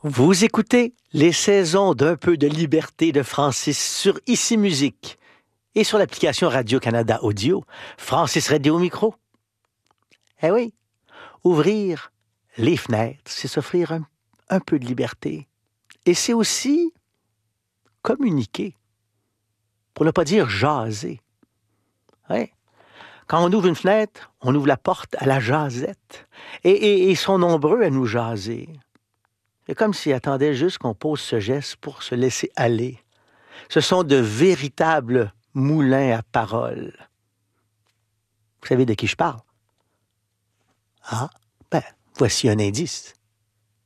Vous écoutez les saisons d'un peu de liberté de Francis sur Ici Musique et sur l'application Radio-Canada Audio. Francis Radio au micro. Eh oui, ouvrir les fenêtres, c'est s'offrir un peu de liberté. Et c'est aussi communiquer, pour ne pas dire jaser. Ouais. Quand on ouvre une fenêtre, on ouvre la porte à la jasette. Et ils sont nombreux à nous jaser. C'est comme s'ils attendaient juste qu'on pose ce geste pour se laisser aller. Ce sont de véritables moulins à paroles. Vous savez de qui je parle? Ah, ben, voici un indice.